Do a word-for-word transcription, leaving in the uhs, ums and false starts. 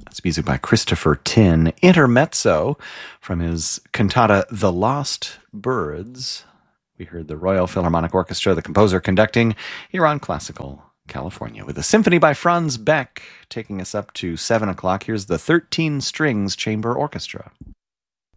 That's music by Christopher Tin. Intermezzo from his cantata The Lost Birds. We heard the Royal Philharmonic Orchestra, the composer conducting here on Classical California with a symphony by Franz Beck taking us up to seven o'clock. Here's the thirteen Strings Chamber Orchestra.